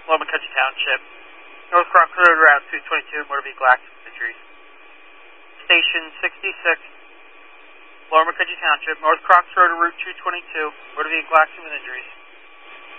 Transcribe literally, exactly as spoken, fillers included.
Lower McCutcheon Township. North Cross Road, Route two twenty-two, motor vehicle accident injuries. Station sixty-six, Lower McCutcheon Township, North Cross Road, Route two twenty-two, motor vehicle accident injuries.